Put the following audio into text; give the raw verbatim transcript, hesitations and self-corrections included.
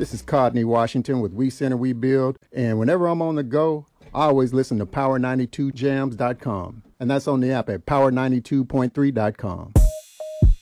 This is Codney Washington with We Center, We Build. And whenever I'm on the go, I always listen to power ninety two jams dot com. And that's on the app at power ninety two point three dot com.